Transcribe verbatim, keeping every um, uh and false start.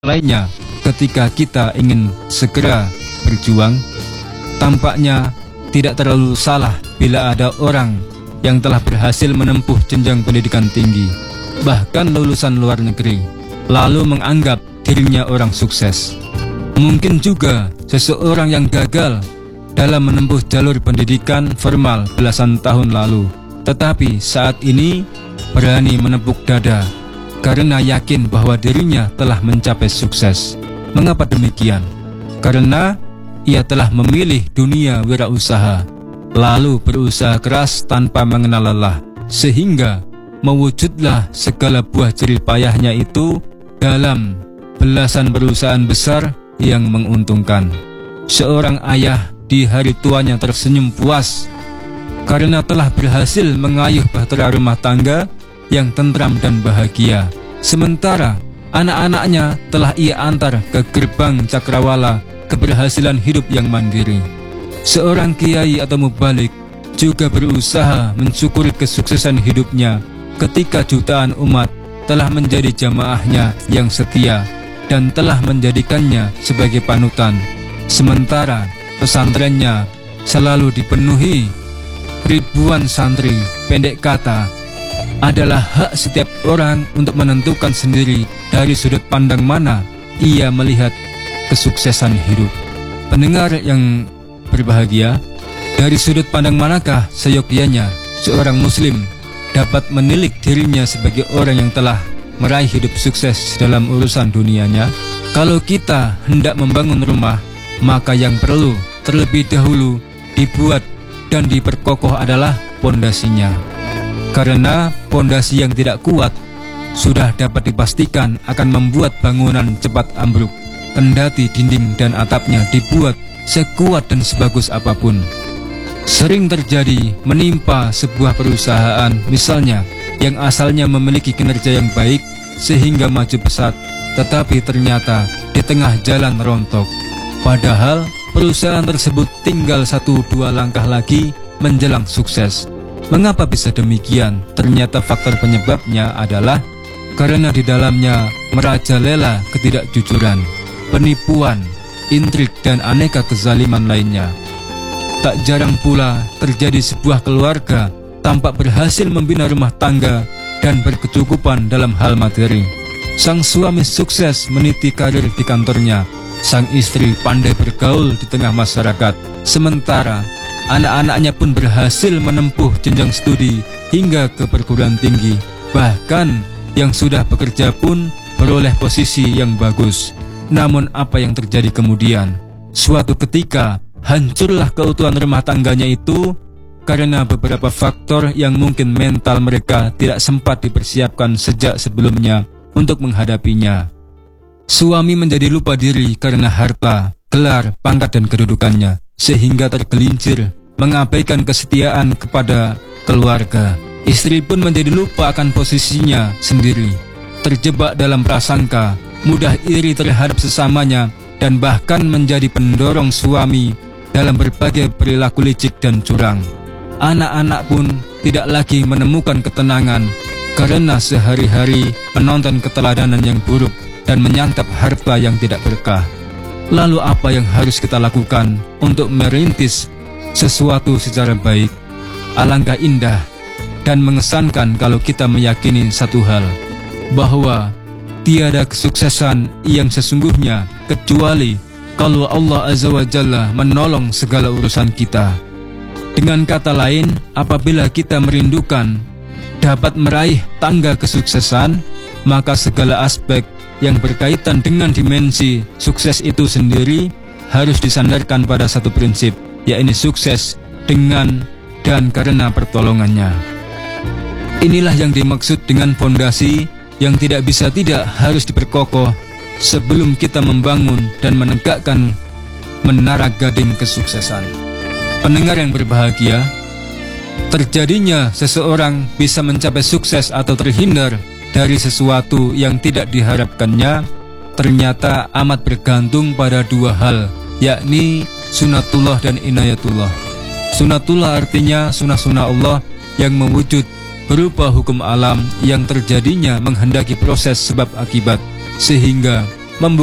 lainnya, ketika kita ingin segera berjuang, tampaknya tidak terlalu salah bila ada orang yang telah berhasil menempuh jenjang pendidikan tinggi, bahkan lulusan luar negeri, lalu menganggap dirinya orang sukses. Mungkin juga seseorang yang gagal dalam menempuh jalur pendidikan formal belasan tahun lalu, tetapi saat ini berani menepuk dada karena yakin bahwa dirinya telah mencapai sukses. Mengapa demikian? Karena ia telah memilih dunia wirausaha, lalu berusaha keras tanpa mengenal lelah, sehingga mewujudlah segala buah jerih payahnya itu dalam belasan perusahaan besar yang menguntungkan. Seorang ayah di hari tuanya tersenyum puas karena telah berhasil mengayuh bahtera rumah tangga yang tentram dan bahagia, sementara anak-anaknya telah ia antar ke gerbang cakrawala keberhasilan hidup yang mandiri. Seorang kiai atau mubalik juga berusaha mensyukuri kesuksesan hidupnya ketika jutaan umat telah menjadi jamaahnya yang setia dan telah menjadikannya sebagai panutan, sementara pesantrennya selalu dipenuhi ribuan santri. Pendek kata, adalah hak setiap orang untuk menentukan sendiri dari sudut pandang mana ia melihat kesuksesan hidup. Pendengar yang berbahagia, dari sudut pandang manakah seyogyanya seorang muslim dapat menilik dirinya sebagai orang yang telah meraih hidup sukses dalam urusan dunianya? Kalau kita hendak membangun rumah, maka yang perlu terlebih dahulu dibuat dan diperkokoh adalah pondasinya. Karena pondasi yang tidak kuat sudah dapat dipastikan akan membuat bangunan cepat ambruk, kendati dinding dan atapnya dibuat sekuat dan sebagus apapun. Sering terjadi menimpa sebuah perusahaan misalnya yang asalnya memiliki kinerja yang baik sehingga maju pesat, tetapi ternyata di tengah jalan rontok. Padahal perusahaan tersebut tinggal satu dua langkah lagi menjelang sukses. Mengapa bisa demikian? Ternyata faktor penyebabnya adalah karena di dalamnya merajalela ketidakjujuran, penipuan, intrik, dan aneka kezaliman lainnya. Tak jarang pula terjadi sebuah keluarga tampak berhasil membina rumah tangga dan berkecukupan dalam hal materi. Sang suami sukses meniti karir di kantornya, sang istri pandai bergaul di tengah masyarakat, sementara anak-anaknya pun berhasil menempuh jenjang studi hingga ke perguruan tinggi. Bahkan yang sudah bekerja pun beroleh posisi yang bagus. Namun apa yang terjadi kemudian? Suatu ketika hancurlah keutuhan rumah tangganya itu karena beberapa faktor yang mungkin mental mereka tidak sempat dipersiapkan sejak sebelumnya untuk menghadapinya. Suami menjadi lupa diri karena harta, gelar, pangkat, dan kedudukannya, sehingga tergelincir mengabaikan kesetiaan kepada keluarga. Istri pun menjadi lupa akan posisinya sendiri, terjebak dalam prasangka, mudah iri terhadap sesamanya, dan bahkan menjadi pendorong suami dalam berbagai perilaku licik dan curang. Anak-anak pun tidak lagi menemukan ketenangan karena sehari-hari menonton keteladanan yang buruk dan menyantap harta yang tidak berkah. Lalu apa yang harus kita lakukan untuk merintis sesuatu secara baik? Alangkah indah dan mengesankan kalau kita meyakini satu hal, bahwa tiada kesuksesan yang sesungguhnya kecuali kalau Allah Azza wa Jalla menolong segala urusan kita. Dengan kata lain, apabila kita merindukan dapat meraih tangga kesuksesan, maka segala aspek yang berkaitan dengan dimensi sukses itu sendiri harus disandarkan pada satu prinsip, yakni sukses dengan dan karena pertolongannya. Inilah yang dimaksud dengan fondasi yang tidak bisa tidak harus diperkokoh sebelum kita membangun dan menegakkan menara gading kesuksesan. Pendengar yang berbahagia, terjadinya seseorang bisa mencapai sukses atau terhindar dari sesuatu yang tidak diharapkannya ternyata amat bergantung pada dua hal, yakni sunatullah dan inayatullah. Sunatullah artinya sunnah-sunnah Allah yang mewujud berupa hukum alam yang terjadinya menghendaki proses sebab akibat, sehingga